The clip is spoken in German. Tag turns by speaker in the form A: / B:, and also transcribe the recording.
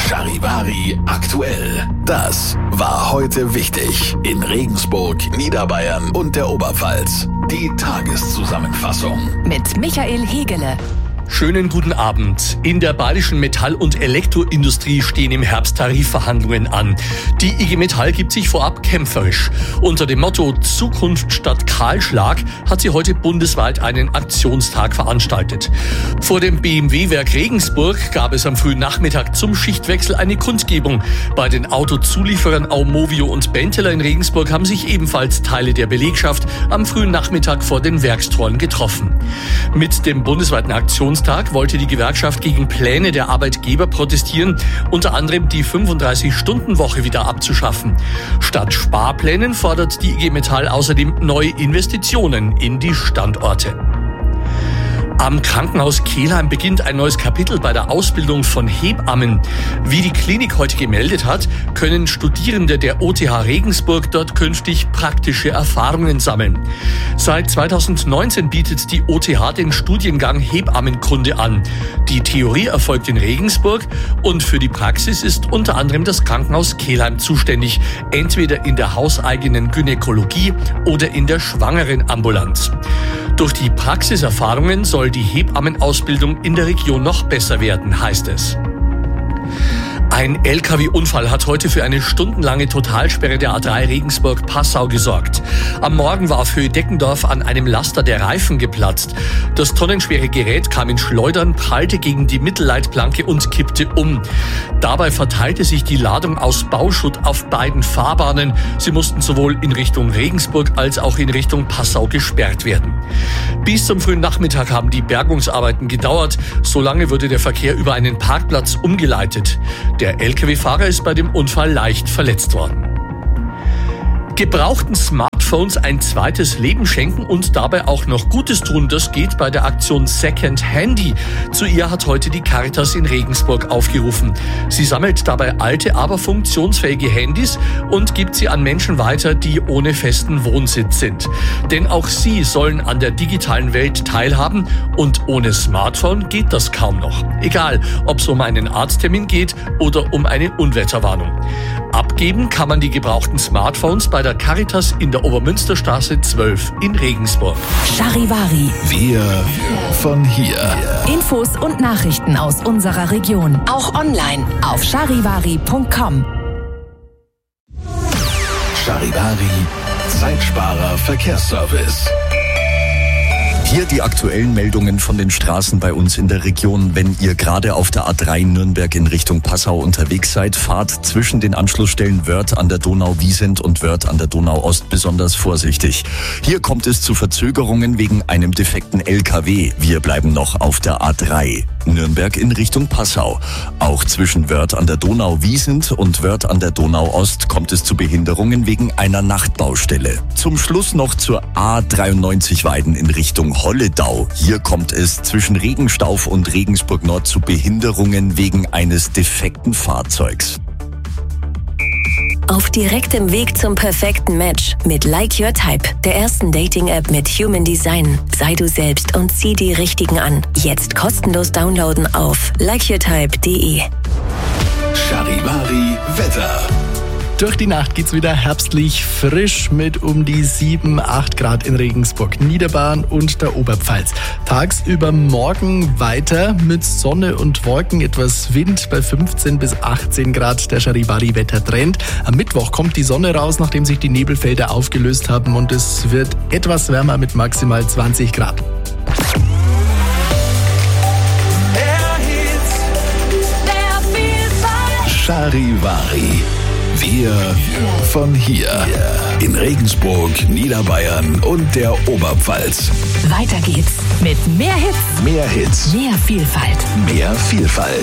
A: Charivari aktuell. Das war heute wichtig in Regensburg, Niederbayern und der Oberpfalz. Die Tageszusammenfassung
B: mit Michael Hegele.
C: Schönen guten Abend. In der bayerischen Metall- und Elektroindustrie stehen im Herbst Tarifverhandlungen an. Die IG Metall gibt sich vorab kämpferisch. Unter dem Motto Zukunft statt Kahlschlag hat sie heute bundesweit einen Aktionstag veranstaltet. Vor dem BMW-Werk Regensburg gab es am frühen Nachmittag zum Schichtwechsel eine Kundgebung. Bei den Autozulieferern Aumovio und Benteler in Regensburg haben sich ebenfalls Teile der Belegschaft am frühen Nachmittag vor den Werkstoren getroffen. Mit dem bundesweiten Aktionstag wollte die Gewerkschaft gegen Pläne der Arbeitgeber protestieren, unter anderem die 35-Stunden-Woche wieder abzuschaffen. Statt Sparplänen fordert die IG Metall außerdem neue Investitionen in die Standorte. Am Krankenhaus Kelheim beginnt ein neues Kapitel bei der Ausbildung von Hebammen. Wie die Klinik heute gemeldet hat, können Studierende der OTH Regensburg dort künftig praktische Erfahrungen sammeln. Seit 2019 bietet die OTH den Studiengang Hebammenkunde an. Die Theorie erfolgt in Regensburg und für die Praxis ist unter anderem das Krankenhaus Kelheim zuständig, entweder in der hauseigenen Gynäkologie oder in der Schwangerenambulanz. Durch die Praxiserfahrungen soll die Hebammenausbildung in der Region noch besser werden, heißt es. Ein LKW-Unfall hat heute für eine stundenlange Totalsperre der A3 Regensburg-Passau gesorgt. Am Morgen war für Deckendorf an einem Laster der Reifen geplatzt. Das tonnenschwere Gerät kam in Schleudern, prallte gegen die Mittelleitplanke und kippte um. Dabei verteilte sich die Ladung aus Bauschutt auf beiden Fahrbahnen. Sie mussten sowohl in Richtung Regensburg als auch in Richtung Passau gesperrt werden. Bis zum frühen Nachmittag haben die Bergungsarbeiten gedauert. Solange wurde der Verkehr über einen Parkplatz umgeleitet. Der Lkw-Fahrer ist bei dem Unfall leicht verletzt worden. Gebrauchten Smartphones ein zweites Leben schenken und dabei auch noch Gutes tun, das geht bei der Aktion Second Handy. Zu ihr hat heute die Caritas in Regensburg aufgerufen. Sie sammelt dabei alte, aber funktionsfähige Handys und gibt sie an Menschen weiter, die ohne festen Wohnsitz sind. Denn auch sie sollen an der digitalen Welt teilhaben und ohne Smartphone geht das kaum noch. Egal, ob es um einen Arzttermin geht oder um eine Unwetterwarnung. Abgeben kann man die gebrauchten Smartphones bei der Caritas in der Obermünsterstraße 12 in Regensburg.
B: Charivari.
A: Wir von hier.
B: Infos und Nachrichten aus unserer Region. Auch online auf charivari.com.
A: Charivari, Zeitsparer Verkehrsservice.
D: Hier die aktuellen Meldungen von den Straßen bei uns in der Region. Wenn ihr gerade auf der A3 Nürnberg in Richtung Passau unterwegs seid, fahrt zwischen den Anschlussstellen Wörth an der Donau-Wiesent und Wörth an der Donau-Ost besonders vorsichtig. Hier kommt es zu Verzögerungen wegen einem defekten LKW. Wir bleiben noch auf der A3. Nürnberg in Richtung Passau. Auch zwischen Wörth an der Donau-Wiesent und Wörth an der Donau-Ost kommt es zu Behinderungen wegen einer Nachtbaustelle. Zum Schluss noch zur A93 Weiden in Richtung Holledau. Hier kommt es zwischen Regenstauf und Regensburg Nord zu Behinderungen wegen eines defekten Fahrzeugs.
E: Auf direktem Weg zum perfekten Match mit Like Your Type, der ersten Dating-App mit Human Design. Sei du selbst und zieh die Richtigen an. Jetzt kostenlos downloaden auf likeyourtype.de.
A: Charivari Wetter.
F: Durch die Nacht geht's wieder herbstlich frisch mit um die 7-8 Grad in Regensburg, Niederbayern und der Oberpfalz. Tagsüber morgen weiter mit Sonne und Wolken, etwas Wind bei 15 bis 18 Grad der Charivari-Wettertrend. Am Mittwoch kommt die Sonne raus, nachdem sich die Nebelfelder aufgelöst haben und es wird etwas wärmer mit maximal 20 Grad.
A: Charivari. Wir von hier. In Regensburg, Niederbayern und der Oberpfalz.
B: Weiter geht's mit mehr Hits,
A: Mehr Hits,
B: mehr Vielfalt.
A: mehr Vielfalt.